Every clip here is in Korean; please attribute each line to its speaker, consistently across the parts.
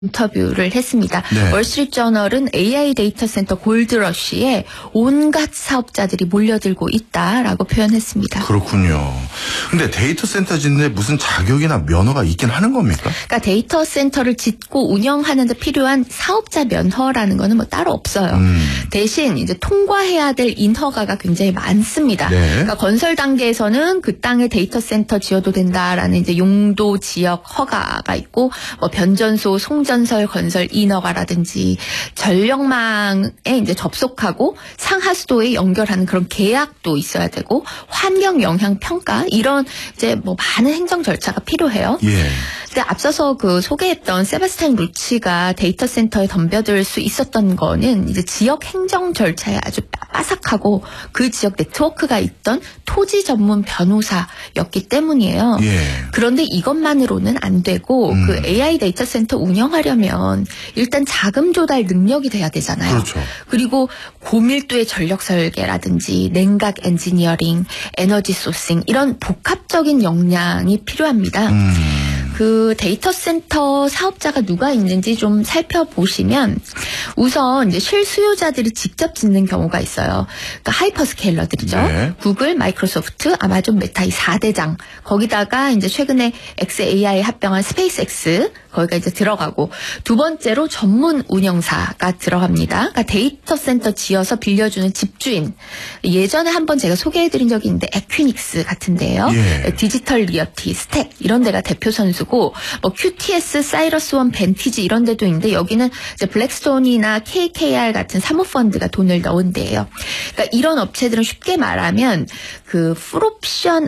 Speaker 1: 인터뷰를 했습니다.
Speaker 2: 네.
Speaker 1: 월스트리트저널은 AI 데이터 센터 골드러시에 온갖 사업자들이 몰려들고 있다라고 표현했습니다.
Speaker 2: 그렇군요. 근데 데이터 센터 짓는데 무슨 자격이나 면허가 있긴 하는 겁니까?
Speaker 1: 그러니까 데이터 센터를 짓고 운영하는 데 필요한 사업자 면허라는 거는 뭐 따로 없어요. 대신 이제 통과해야 될 인허가가 굉장히 많습니다.
Speaker 2: 네.
Speaker 1: 그러니까 건설 단계에서는 그 땅에 데이터 센터 지어도 된다라는 이제 용도 지역 허가가 있고 뭐 변전소, 송전설 건설 인허가라든지 전력망에 이제 접속하고 상하수도에 연결하는 그런 계약도 있어야 되고 환경 영향 평가 이런 이제 뭐 많은 행정 절차가 필요해요.
Speaker 2: 예.
Speaker 1: 근데 앞서서 그 소개했던 세바스찬 루치가 데이터 센터에 덤벼들 수 있었던 거는 이제 지역 행정 절차에 아주 빠삭하고 그 지역 네트워크가 있던 토지 전문 변호사였기 때문이에요.
Speaker 2: 예.
Speaker 1: 그런데 이것만으로는 안 되고 그 AI 데이터 센터 운영하려면 일단 자금 조달 능력이 돼야 되잖아요.
Speaker 2: 그렇죠.
Speaker 1: 그리고 고밀도의 전력 설계라든지 냉각 엔지니어링, 에너지 소싱 이런 복합적인 역량이 필요합니다. 그 데이터 센터 사업자가 누가 있는지 좀 살펴보시면 우선 이제 실수요자들이 직접 짓는 경우가 있어요. 그러니까 하이퍼스케일러들이죠.
Speaker 2: 네.
Speaker 1: 구글, 마이크로소프트, 아마존, 메타 이 4대장. 거기다가 이제 최근에 XAI 합병한 스페이스X 거기가 이제 들어가고 두 번째로 전문 운영사가 들어갑니다. 그러니까 데이터 센터 지어서 빌려주는 집주인. 예전에 한번 제가 소개해드린 적이 있는데 에퀴닉스 같은데요.
Speaker 2: 예.
Speaker 1: 디지털 리어티, 스택 이런 데가 대표 선수고 뭐 QTS, 사이러스원, 벤티지 이런 데도 있는데 여기는 이제 블랙스톤이나 KKR 같은 사모펀드가 돈을 넣은 데예요. 그러니까 이런 업체들은 쉽게 말하면 그 풀옵션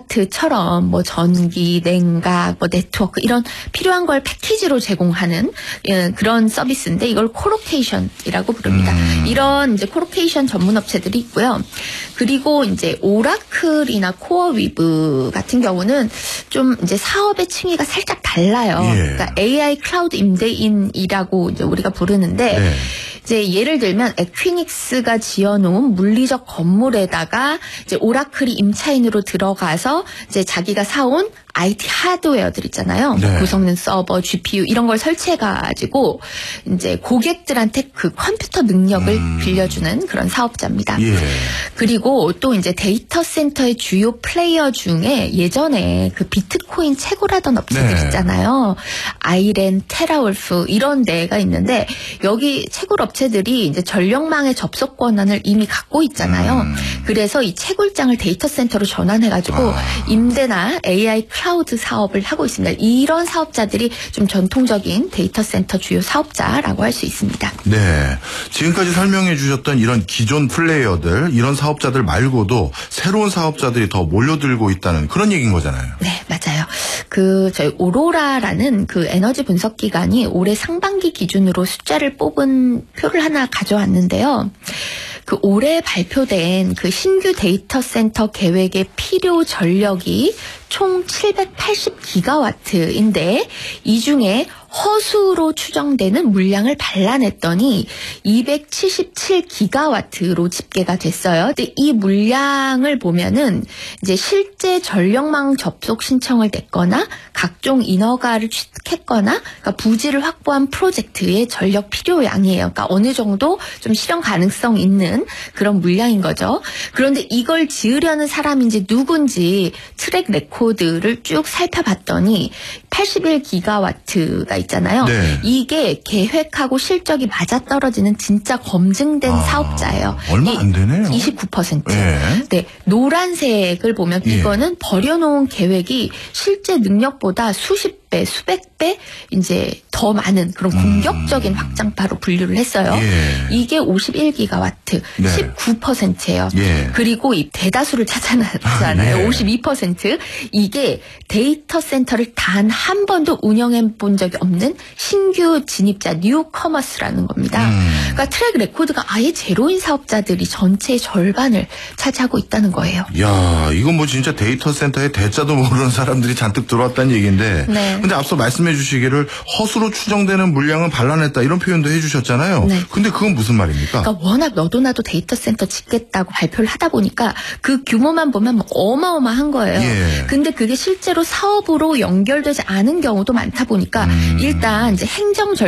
Speaker 1: 아파트처럼 뭐 전기, 냉각, 뭐 네트워크 이런 필요한 걸 패키지로 제공하는 그런 서비스인데 이걸 코로케이션이라고 부릅니다. 이런 이제 코로케이션 전문 업체들이 있고요. 그리고 이제 오라클이나 코어위브 같은 경우는 좀 이제 사업의 층위가 살짝 달라요.
Speaker 2: 예.
Speaker 1: 그러니까 AI 클라우드 임대인이라고 이제 우리가 부르는데
Speaker 2: 네.
Speaker 1: 이제 예를 들면 에퀴닉스가 지어놓은 물리적 건물에다가 이제 오라클이 임차인으로 들어가서 이제 자기가 사온 IT 하드웨어들 있잖아요.
Speaker 2: 네.
Speaker 1: 고성능 서버, GPU 이런 걸 설치해가지고 이제 고객들한테 그 컴퓨터 능력을 빌려주는 그런 사업자입니다.
Speaker 2: 예.
Speaker 1: 그리고 또 이제 데이터 센터의 주요 플레이어 중에 예전에 그 비트코인 채굴하던 업체들
Speaker 2: 네.
Speaker 1: 있잖아요. 아이렌, 테라울프 이런 데가 있는데 여기 채굴 업체들이 이제 전력망의 접속 권한을 이미 갖고 있잖아요. 그래서 이 채굴장을 데이터 센터로 전환해가지고 임대나 AI 클라우드 사업을 하고 있습니다. 이런 사업자들이 좀 전통적인 데이터 센터 주요 사업자라고 할 수 있습니다.
Speaker 2: 네. 지금까지 설명해 주셨던 이런 기존 플레이어들, 이런 사업자들 말고도 새로운 사업자들이 더 몰려들고 있다는 그런 얘기인 거잖아요.
Speaker 1: 네, 맞아요. 그 저희 오로라라는 그 에너지 분석 기관이 올해 상반기 기준으로 숫자를 뽑은 표를 하나 가져왔는데요. 그 올해 발표된 그 신규 데이터 센터 계획의 필요 전력이 총 780기가와트인데 이 중에 허수로 추정되는 물량을 발라냈더니 277기가와트로 집계가 됐어요. 근데 이 물량을 보면은 이제 실제 전력망 접속 신청을 냈거나 각종 인허가를 취득했거나 그러니까 부지를 확보한 프로젝트의 전력 필요량이에요. 그러니까 어느 정도 좀 실현 가능성 있는 그런 물량인 거죠. 그런데 이걸 지으려는 사람인지 누군지 트랙 레코드를 쭉 살펴봤더니 81기가와트가 있잖아요.
Speaker 2: 네.
Speaker 1: 이게 계획하고 실적이 맞아떨어지는 진짜 검증된 사업자예요.
Speaker 2: 얼마 안 되네요.
Speaker 1: 29%.
Speaker 2: 예.
Speaker 1: 네, 노란색을 보면
Speaker 2: 예.
Speaker 1: 이거는 버려놓은 계획이 실제 능력보다 수십 배, 수백 배 이제 더 많은 그런 공격적인 확장파로 분류를 했어요.
Speaker 2: 예.
Speaker 1: 이게 51기가와트,
Speaker 2: 네.
Speaker 1: 19%예요.
Speaker 2: 예.
Speaker 1: 그리고 이 대다수를 찾아놨잖아요.
Speaker 2: 예.
Speaker 1: 52%. 이게 데이터 센터를 단 한 번도 운영해 본 적이 없는 신규 진입자 뉴커머스라는 겁니다. 그러니까 트랙 레코드가 아예 제로인 사업자들이 전체의 절반을 차지하고 있다는 거예요.
Speaker 2: 야, 이건 뭐 진짜 데이터 센터에 대자도 모르는 사람들이 잔뜩 들어왔다는 얘기인데.
Speaker 1: 네.
Speaker 2: 근데 앞서 말씀해 주시기를 허수로 실제로 추정되는 물량은 반환했다 이런 표현도 해주셨잖아요.
Speaker 1: 네.
Speaker 2: 근데 그건 무슨 말입니까?
Speaker 1: 그러니까 워낙 너도 나도 데이터 센터 짓겠다고 발표를 하다 보니까 그 규모만 보면 뭐 어마어마한 거예요.
Speaker 2: 예.
Speaker 1: 근데 그게 실제로 사업으로 연결되지 않은 경우도 많다 보니까 일단 이제 행정